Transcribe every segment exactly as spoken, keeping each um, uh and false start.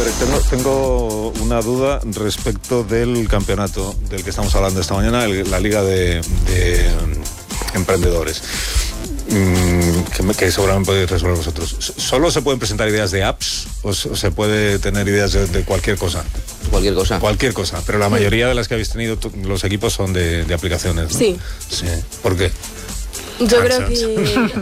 ver, tengo, tengo una duda respecto del campeonato del que estamos hablando esta mañana, el, la Liga de, de Emprendedores. Que, que seguramente podéis resolver vosotros. ¿Solo se pueden presentar ideas de apps o se, o se puede tener ideas de, de cualquier cosa? Cualquier cosa. Cualquier cosa, pero la mayoría de las que habéis tenido tú, los equipos son de, de aplicaciones, ¿no? Sí. Sí. ¿Por qué? Yo creo que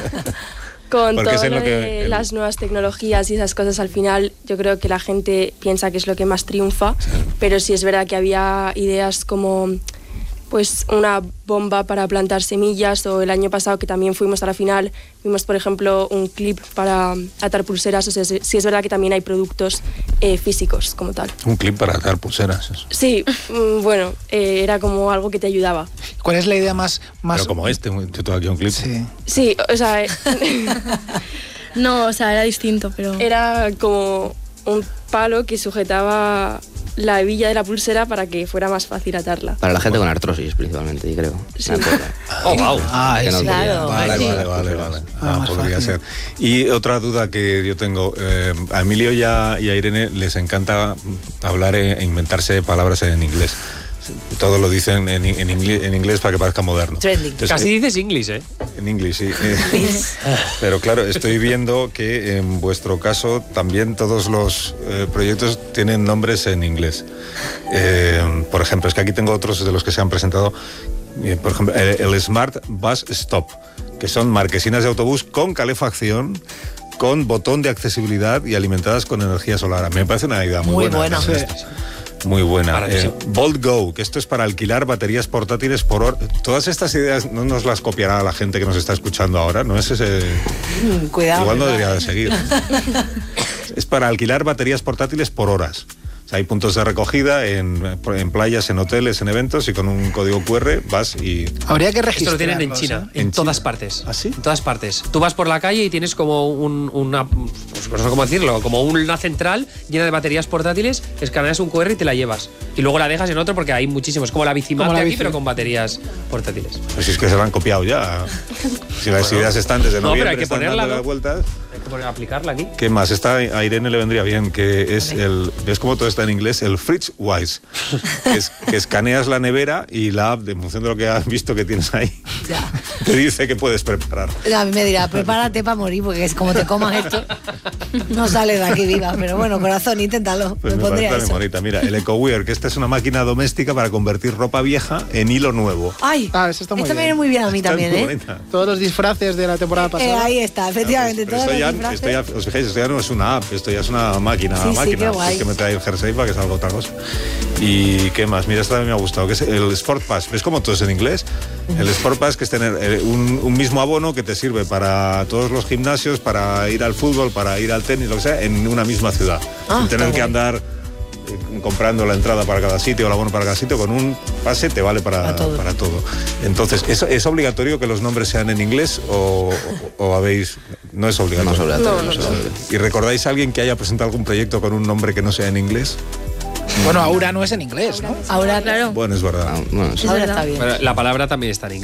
con Porque todo es lo lo que de el... las nuevas tecnologías y esas cosas, al final yo creo que la gente piensa que es lo que más triunfa, sí. Pero sí es verdad que había ideas como pues una bomba para plantar semillas, o el año pasado que también fuimos a la final, vimos por ejemplo un clip para atar pulseras. O sea, sí es verdad que también hay productos eh, físicos como tal. Un clip para atar pulseras. Eso. Sí, bueno, eh, era como algo que te ayudaba. ¿Cuál es la idea más...? más... Pero como este, yo tengo aquí un clip. Sí, sí, o sea... Eh, no, o sea, era distinto, pero... Era como un palo que sujetaba la hebilla de la pulsera para que fuera más fácil atarla. Para la gente con artrosis, principalmente, yo creo. Sí. Oh, wow. Ah, que no claro. Vale, sí. vale, vale, vale. Ah, Ah, podría fácil. ser. Y otra duda que yo tengo, eh, a Emilio y a, y a Irene les encanta hablar e inventarse palabras en inglés. Todo lo dicen en, en, inglés, en inglés para que parezca moderno. Entonces, casi eh, dices inglés, ¿eh? En inglés, sí. Pero claro, estoy viendo que en vuestro caso también todos los eh, proyectos tienen nombres en inglés. Eh, por ejemplo, es que aquí tengo otros de los que se han presentado. Eh, por ejemplo, el, el Smart Bus Stop, que son marquesinas de autobús con calefacción, con botón de accesibilidad y alimentadas con energía solar. Me parece una idea muy, muy buena. buena. Sí. Muy buena. Eh, Bolt Go, que esto es para alquilar baterías portátiles por hora. Todas estas ideas no nos las copiará la gente que nos está escuchando ahora, ¿no es ese? Mm, cuidado. Igual no cuidado. debería de seguir. Es para alquilar baterías portátiles por horas. O sea, hay puntos de recogida en, en playas, en hoteles, en eventos, y con un código cu erre vas y... Habría que Esto registrarlo. lo tienen en China, ¿eh? en, ¿En todas China? partes. ¿Ah, sí? En todas partes. Tú vas por la calle y tienes como un, una, pues no sé cómo decirlo, como una central llena de baterías portátiles, escaneas un cu erre y te la llevas. Y luego la dejas en otro porque hay muchísimos, como la bicimap Como la de aquí, bici. pero con baterías portátiles. Pues si es que se la han copiado ya. Si las Bueno. ideas están desde No, noviembre, pero hay que están ponerla, dando ¿no? las vueltas. Hay que poner, aplicarla aquí. ¿Qué más? Esta a Irene le vendría bien, que es el... ¿Ves cómo todo está en inglés? El FridgeWise. Que, es, que escaneas la nevera y la app, en función de lo que has visto que tienes ahí, Ya. te dice que puedes preparar. A mí me dirá, prepárate para morir, porque es como te comas esto, no sales de aquí viva. Pero bueno, corazón, inténtalo. Pues me me pondría parece eso. bonita. Mira, el EcoWear, que esta es una máquina doméstica para convertir ropa vieja en hilo nuevo. Ay, Ah, eso está muy esto me bien. viene muy bien a mí Está también, muy ¿eh? bonita. Todos los disfraces de la temporada Eh, pasada. ahí está, efectivamente. Pero todos esto los ya, disfraces. esto ya, os fijáis, esto ya no es una app, esto ya es una máquina. Sí, sí, máquina. qué guay. Hay que meter ahí el jersey para que salga otra cosa. ¿Y qué más? Mira, esto también me ha gustado, que es el Sport Pass. ¿Ves cómo todo es en inglés? El Sport Pass, que es tener eh, un, un mismo abono que te sirve para todos los gimnasios, para ir al fútbol, para ir al tenis, lo que sea, en una misma ciudad. Ah, sin tener está que guay. andar eh, comprando la entrada para cada sitio, el abono para cada sitio. Con un pase te vale para, Para todo. para todo. Entonces, ¿es, ¿es obligatorio que los nombres sean en inglés o, o, o habéis...? No es obligatorio. No es obligatorio. No, no, no es obligatorio. ¿Y recordáis a alguien que haya presentado algún proyecto con un nombre que no sea en inglés? Bueno, Aura no es en inglés, ¿no? Ahora, claro. Bueno, es verdad. Ah, bueno, sí. Ahora verdad. está bien. Bueno, la palabra también está en inglés.